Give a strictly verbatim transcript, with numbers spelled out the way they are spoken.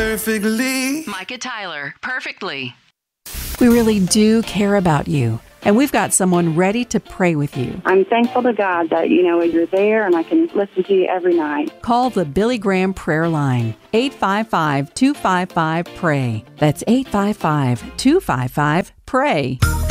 perfectly. Micah Tyler, Perfectly. We really do care about you, and we've got someone ready to pray with you. I'm thankful to God that, you know, you're there and I can listen to you every night. Call the Billy Graham Prayer Line, eight five five, two five five, P R A Y. That's eight five five, two five five, P R A Y.